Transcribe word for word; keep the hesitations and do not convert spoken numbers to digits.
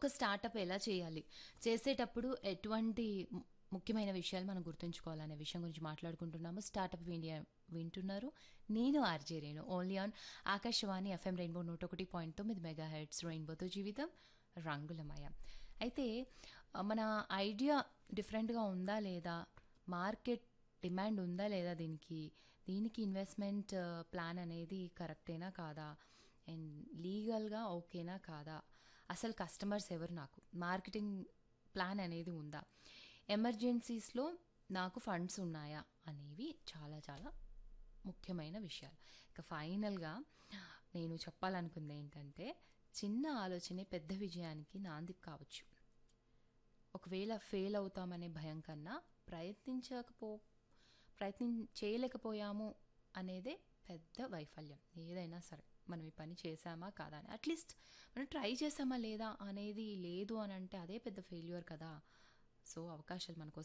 ఒక స్టార్టప్ ఎలా చేయాలి? చేసేటప్పుడు ఎటువంటి ము ముఖ్యమైన విషయాలు మనం గుర్తుంచుకోవాలనే విషయం గురించి మాట్లాడుకుంటున్నాము. స్టార్టప్ ఇండియా వింటున్నారు. నేను RJ Renu. Only on Akashvani FM rainbow నూట ఒకటి పాయింట్ తొమ్మిది మెగాహెర్ట్జ్ రెయిన్బోతో జీవితం రంగులమయం. అయితే ఆహ్, మన ఐడియా డిఫరెంట్‌గా ఉందా లేదా? మార్కెట్ డిమాండ్ ఉందా లేదా దీనికి? దీనికి ఇన్వెస్ట్‌మెంట్ ప్లాన్ అనేది కరెక్టేనా కాదా? అండ్ లీగల్‌గా ఓకేనా కాదా? అసలు కస్టమర్స్ ఎవరు నాకు? మార్కెటింగ్ ప్లాన్ అనేది ఉందా? ఎమర్జెన్సీస్‌లో నాకు ఫండ్స్ ఉన్నాయా? అనేవి చాలా చాలా ముఖ్యమైన విషయాలు. ఇక ఫైనల్‌గా నేను చెప్పాలనుకుందేంటంటే, చిన్న ఆలోచనే పెద్ద విజయానికి నాంది కావచ్చు. ఒకవేళ ఫెయిల్ అవుతామనే భయం కన్నా ప్రయత్నించకపో ప్రయత్నం చేయలేకపోయాము అనేదే పెద్ద వైఫల్యం. ఏదైనా సరే. మనం ఈ పని చేశామా కాదా అని. అట్‌లీస్ట్ మనం ట్రై చేశామా లేదా అనేది లేదు అనంటే అదే పెద్ద ఫెయిల్యూర్ కదా! సో, అవకాశాలు మన కోసం